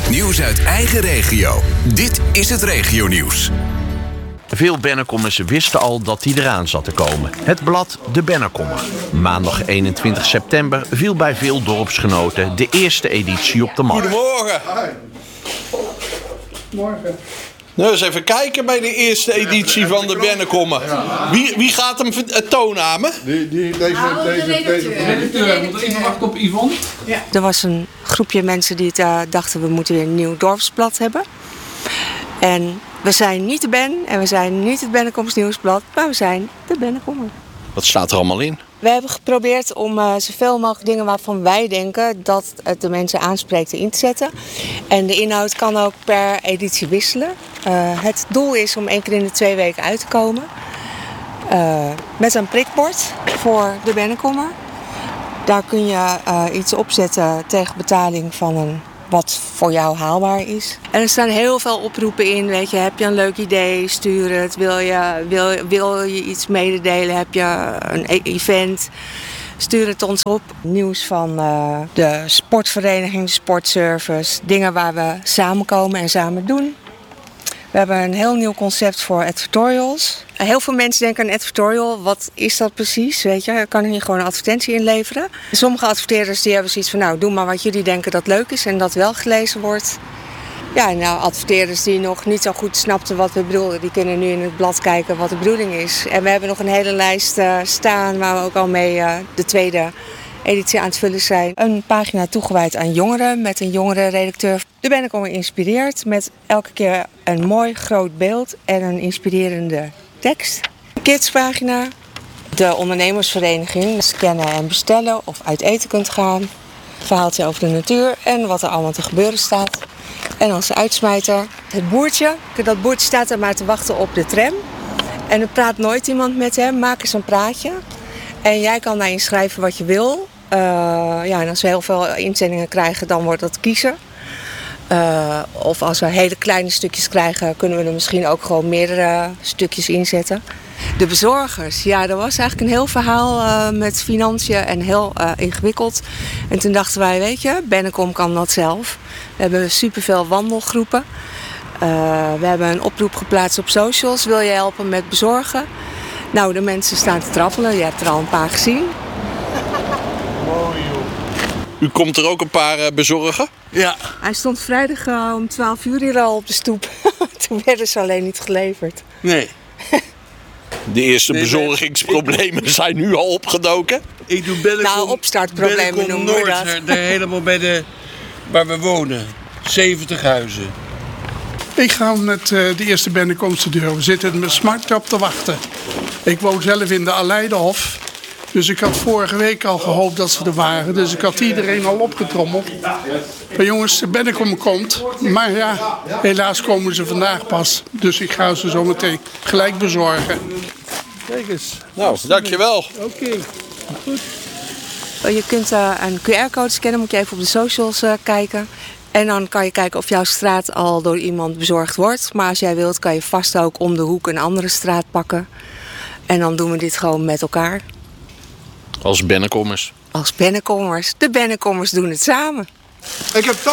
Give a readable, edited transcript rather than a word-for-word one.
Het nieuws uit eigen regio. Dit is het regionieuws. Veel Bennekommers wisten al dat die eraan zat te komen. Het blad De Bennekommer. Maandag 21 september viel bij veel dorpsgenoten de eerste editie op de markt. Goedemorgen. Morgen. Nou, eens even kijken bij de eerste editie van de Bennekommer. Wie gaat hem toenamen? Deze redacteur, moet even wachten op Yvonne. Er was een groepje mensen die dachten we moeten weer een nieuw dorpsblad hebben. En we zijn niet de Ben en we zijn niet het Bennekommers Nieuwsblad, maar we zijn de Bennekommer. Wat staat er allemaal in? We hebben geprobeerd om zoveel mogelijk dingen waarvan wij denken dat het de mensen aanspreekt in te zetten. En de inhoud kan ook per editie wisselen. Het doel is om 1 keer in de 2 weken uit te komen. Met een prikbord voor de Bennekommer. Daar kun je iets opzetten tegen betaling van wat voor jou haalbaar is. En er staan heel veel oproepen in. Weet je, heb je een leuk idee, stuur het. Wil je iets mededelen, heb je een event, stuur het ons op. Nieuws van de sportvereniging, de sportservice. Dingen waar we samenkomen en samen doen. We hebben een heel nieuw concept voor advertorials. Heel veel mensen denken aan advertorial. Wat is dat precies? Weet je, kan ik niet gewoon een advertentie inleveren? Sommige adverteerders die hebben zoiets van, nou, doe maar wat jullie denken dat leuk is en dat wel gelezen wordt. Ja, nou, adverteerders die nog niet zo goed snapten wat we bedoelden, die kunnen nu in het blad kijken wat de bedoeling is. En we hebben nog een hele lijst staan waar we ook al mee de tweede editie aan het vullen zijn. Een pagina toegewijd aan jongeren met een jongerenredacteur. De Bennekommer inspireert met elke keer een mooi groot beeld en een inspirerende tekst. Een kidspagina. De ondernemersvereniging. Scannen en bestellen of uit eten kunt gaan. Een verhaaltje over de natuur en wat er allemaal te gebeuren staat. En als uitsmijter het boertje. Dat boertje staat er maar te wachten op de tram. En er praat nooit iemand met hem. Maak eens een praatje. En jij kan daarin schrijven wat je wil. En als we heel veel inzendingen krijgen, dan wordt dat kiezen. Of als we hele kleine stukjes krijgen, kunnen we er misschien ook gewoon meerdere stukjes inzetten. De bezorgers, ja, dat was eigenlijk een heel verhaal met financiën en heel ingewikkeld. En toen dachten wij, weet je, Bennekom kan dat zelf. We hebben superveel wandelgroepen. We hebben een oproep geplaatst op socials. Wil je helpen met bezorgen? Nou, de mensen staan te trappelen. Je hebt er al een paar gezien. Mooi joh. U komt er ook een paar bezorgen? Ja. Hij stond vrijdag om 12 uur hier al op de stoep. Toen werden ze alleen niet geleverd. Nee. De eerste bezorgingsproblemen zijn nu al opgedoken. Ik doe Bennekom. Nou, opstartproblemen noemen we dat. Daar helemaal bij waar we wonen. 70 huizen. Ik ga met de eerste Bennekomse deur. We zitten met smart op te wachten. Ik woon zelf in de Aleidenhof. Dus ik had vorige week al gehoopt dat ze er waren. Dus ik had iedereen al opgetrommeld. Maar jongens, de Bennekom komt. Maar ja, helaas komen ze vandaag pas. Dus ik ga ze zo meteen gelijk bezorgen. Kijk eens. Nou, dankjewel. Oké. Goed. Je kunt een QR-code scannen, moet je even op de socials kijken. En dan kan je kijken of jouw straat al door iemand bezorgd wordt. Maar als jij wilt, kan je vast ook om de hoek een andere straat pakken. En dan doen we dit gewoon met elkaar. Als Bennekommers. Als Bennekommers. De Bennekommers doen het samen. Ik heb